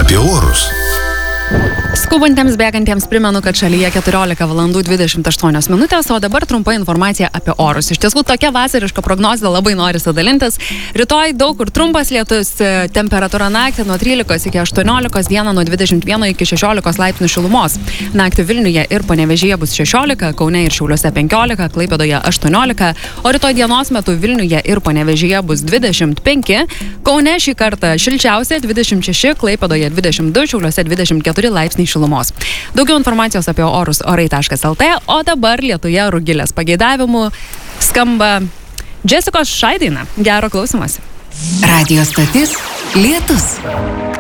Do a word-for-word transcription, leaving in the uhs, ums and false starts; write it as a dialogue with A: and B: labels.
A: apie orus.
B: Skubantiems bėgantiems primenu, kad šalyje keturiolika valandų dvidešimt aštuonios minutės, o dabar trumpa informacija apie orus. Iš tiesų, tokia vasariška prognozė, labai norisi dalintis. Rytoj daug kur trumpas lietus, temperatūra naktį nuo trylikos iki aštuoniolikos, dieną nuo dvidešimt vieno iki šešiolikos laipsnių šilumos. Naktį Vilniuje ir Panevėžyje bus šešiolika, Kaune ir Šiauliuose penkiolika, Klaipėdoje aštuoniolika, o rytoj dienos metu Vilniuje ir Panevėžyje bus dvidešimt penki, Kaune šį kartą šilčiausia dvidešimt šeši, Klaipėdoje dvidešimt du, Šiauliuose dvidešimt keturi laipsniai šilumos. Daugiau informacijos apie orus orai taškas lt, o dabar Lietuje Rugilės pageidavimų skamba Jessicos Šai daina. Gero klausymosi.
C: Radio stotis Lietus.